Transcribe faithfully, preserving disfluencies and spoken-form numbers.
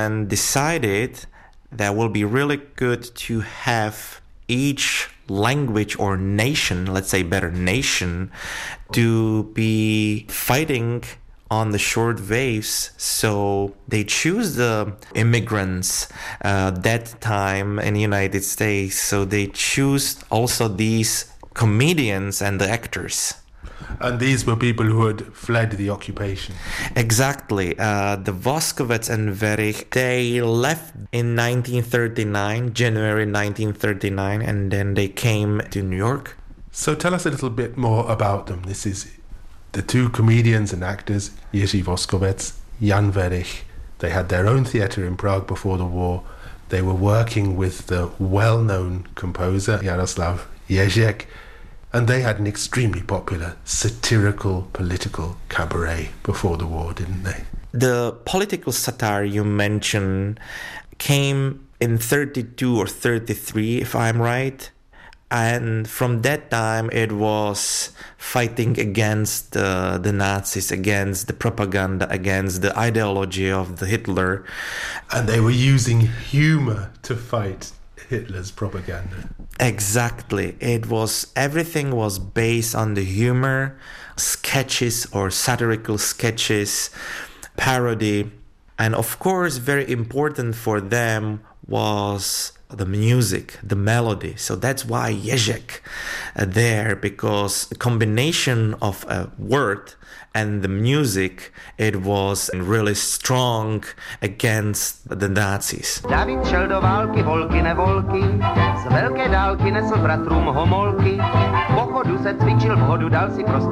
and decided that will be really good to have each language or nation, let's say better nation, to be fighting on the short waves. So they choose the immigrants uh, that time in the United States. So they choose also these comedians and the actors. And these were people who had fled the occupation. Exactly. Uh, the Voskovets and Werich, they left in nineteen thirty-nine, January nineteen thirty-nine, and then they came to New York. So tell us a little bit more about them. This is the two comedians and actors, Jiří Voskovec, Jan Werich. They had their own theatre in Prague before the war. They were working with the well-known composer Jaroslav Ježek, and they had an extremely popular satirical political cabaret before the war, didn't they? The political satire you mentioned came in thirty-two or thirty-three, if I'm right. And from that time, it was fighting against uh, the Nazis, against the propaganda, against the ideology of the Hitler. And they were using humor to fight Hitler's propaganda. Exactly. It was, everything was based on the humor, sketches or satirical sketches, parody. And of course, very important for them was the music, the melody. So that's why Ježek uh, there, because the combination of a word and the music, it was really strong against the Nazis. David šel do války, volky nevolky, z velké dálky nesl bratrům homolky, po chodu se cvičil, v hodu dal si prostě